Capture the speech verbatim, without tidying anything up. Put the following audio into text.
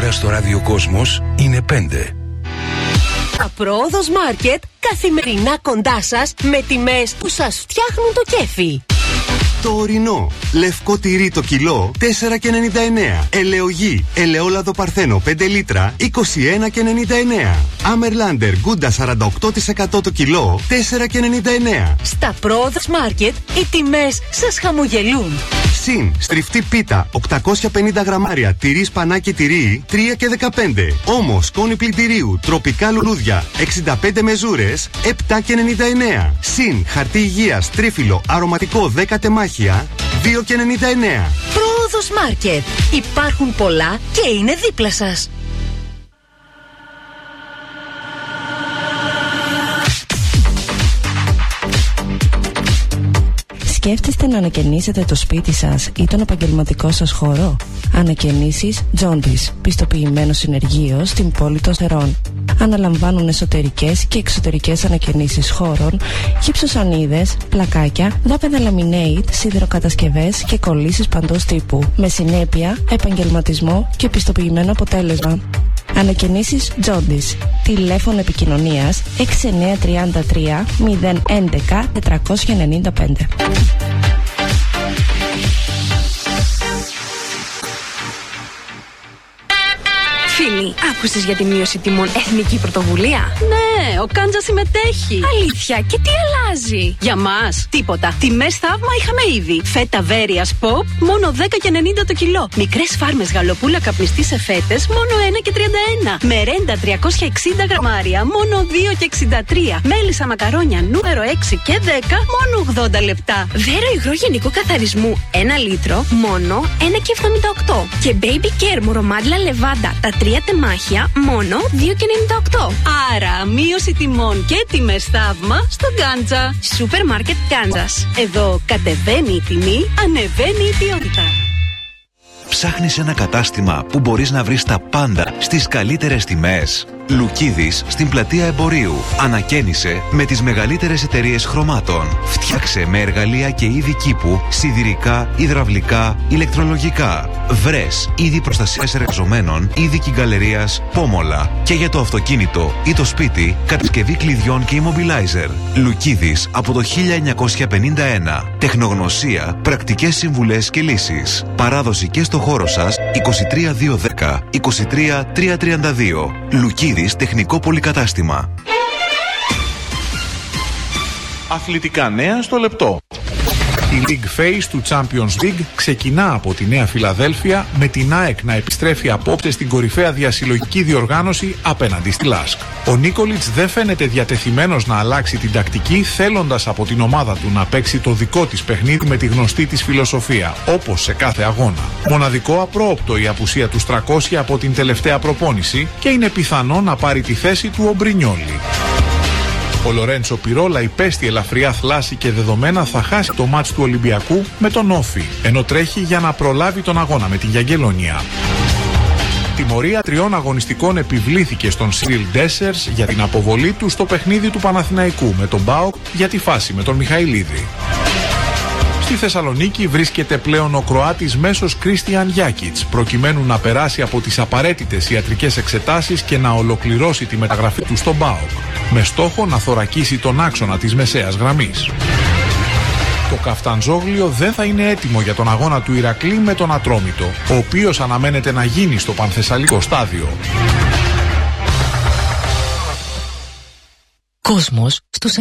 Τώρα στο ραδιοκόσμος είναι πέντε. Απρόοδος Μάρκετ, καθημερινά κοντά σας με τιμές που σας φτιάχνουν το κέφι. Το ορεινό. Λευκό τυρί το κιλό τέσσερα και ενενήντα εννέα. Ελαιογή. Ελαιόλαδο Παρθένο πέντε λίτρα είκοσι ένα και ενενήντα εννέα. Άμερλάντερ Γκούντα σαράντα οκτώ τοις εκατό το κιλό τέσσερα και ενενήντα εννέα. Στα Πρόοδος Μάρκετ οι τιμές σας χαμογελούν. Συν στριφτή πίτα οκτακόσια πενήντα γραμμάρια τυρί σπανάκι τυρί τρία και δεκαπέντε. Όμως σκόνη πλυντηρίου τροπικά λουλούδια εξήντα πέντε μεζούρες επτά και ενενήντα εννέα. Συν χαρτί υγείας τρίφυλλο αρωματικό δέκα τεμάχια δύο και ενενήντα εννέα. Πρόοδος Μάρκετ. Υπάρχουν πολλά και είναι δίπλα σας. Σκέφτεστε να ανακαινήσετε το σπίτι σας ή τον επαγγελματικό σας χώρο? Ανακαινήσεις Jaundice, πιστοποιημένο συνεργείο στην πόλη των Σερών. Αναλαμβάνουν εσωτερικές και εξωτερικές ανακαινήσεις χώρων, γυψοσανίδες, πλακάκια, δάπεδα laminate, σιδηροκατασκευές και κολλήσεις παντός τύπου, με συνέπεια, επαγγελματισμό και πιστοποιημένο αποτέλεσμα. Ανακαινήσεις Jaundice. Τηλέφωνο επικοινωνίας έξι εννιά τρία τρία μηδέν ένα ένα τετρακόσια ενενήντα πέντε. Φίλοι, άκουσες για τη μείωση τιμών Εθνική Πρωτοβουλία? Ναι, ο Κάντζας συμμετέχει. Αλήθεια, και τι αλλάζει? Για μας, τίποτα. Τιμές θαύμα είχαμε ήδη. Φέτα Βέρειας Pop, μόνο δέκα και ενενήντα το κιλό. Μικρές φάρμες γαλοπούλα καπνιστή σε φέτες, μόνο ένα και τριάντα ένα. Μερέντα τριακόσια εξήντα γραμμάρια, μόνο δύο και εξήντα τρία. Μέλισσα μακαρόνια νούμερο έξι και δέκα, μόνο ογδόντα λεπτά. Δέρο υγρό γενικού καθαρισμού, ένα λίτρο, μόνο ένα και εβδομήντα οκτώ. Και Baby Care μουρομάντλα λεβάντα, τα τρία τεμάχια, μόνο δύο και ενενήντα οκτώ. Άρα, μείωση τιμών και τιμές θαύμα στον Κάντζα. Σούπερ Μάρκετ Κάντζας. Εδώ κατεβαίνει η τιμή, ανεβαίνει η ποιότητα. Ψάχνεις ένα κατάστημα που μπορείς να βρεις τα πάντα στις καλύτερες τιμές? Λουκίδης στην πλατεία Εμπορίου. Ανακαίνισε με τις μεγαλύτερες εταιρείες χρωμάτων. Φτιάξε με εργαλεία και είδη κήπου, σιδηρικά, υδραυλικά, ηλεκτρολογικά. Βρες είδη προστασίας εργαζομένων, είδη κυγκαλερίας, πόμολα. Και για το αυτοκίνητο ή το σπίτι, κατασκευή κλειδιών και immobilizer. Λουκίδης από το χίλια εννιακόσια πενήντα ένα. Τεχνογνωσία, πρακτικές συμβουλές και λύσεις. Παράδοση και στο χώρο σας είκοσι τρία δύο δέκα είκοσι τρία τρία τριάντα δύο. Λουκίδης τεχνικό πολυκατάστημα. Αθλητικά νέα στο λεπτό. Η League Phase του Champions League ξεκινά από τη Νέα Φιλαδέλφια, με την ΑΕΚ να επιστρέφει απόψε στην κορυφαία διασυλλογική διοργάνωση απέναντι στη Λάσκ. Ο Νίκολιτς δεν φαίνεται διατεθειμένος να αλλάξει την τακτική, θέλοντας από την ομάδα του να παίξει το δικό της παιχνίδι με τη γνωστή της φιλοσοφία, όπως σε κάθε αγώνα. Μοναδικό απρόοπτο η απουσία του Στρακόσι από την τελευταία προπόνηση και είναι πιθανό να πάρει τη θέση του ο Μπρινιόλι. Ο Λορέντσο Πιρόλα υπέστη ελαφριά θλάση και δεδομένα θα χάσει το μάτς του Ολυμπιακού με τον Όφι, ενώ τρέχει για να προλάβει τον αγώνα με την Γιαγγελονία. Τιμωρία τριών αγωνιστικών επιβλήθηκε στον Σιρίλ Ντέσσερς για την αποβολή του στο παιχνίδι του Παναθηναϊκού με τον ΠΑΟΚ για τη φάση με τον Μιχαηλίδη. Στη Θεσσαλονίκη βρίσκεται πλέον ο Κροάτης μέσος Κρίστιαν Γιάκιτς, προκειμένου να περάσει από τις απαραίτητες ιατρικές εξετάσεις και να ολοκληρώσει τη μεταγραφή του στον ΠΑΟΚ, με στόχο να θωρακίσει τον άξονα της μεσαίας γραμμής. Το Καφταντζόγλιο δεν θα είναι έτοιμο για τον αγώνα του Ηρακλή με τον Ατρόμητο, ο οποίος αναμένεται να γίνει στο Πανθεσσαλικό στάδιο. Κόσμος στους